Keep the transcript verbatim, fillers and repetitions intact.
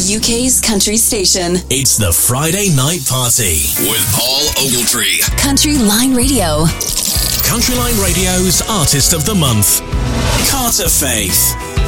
U K's country station. It's the Friday Night Party with Paul Ogletree. Country Line Radio. Country Line Radio's Artist of the Month, Carter Faith.